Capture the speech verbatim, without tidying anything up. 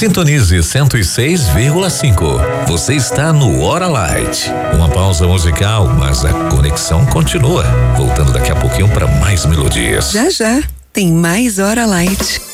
Sintonize cento e seis vírgula cinco. Você está no Hora Light. Uma pausa musical, mas a conexão continua. Voltando daqui a pouquinho para mais melodias. Já já tem mais Hora Light.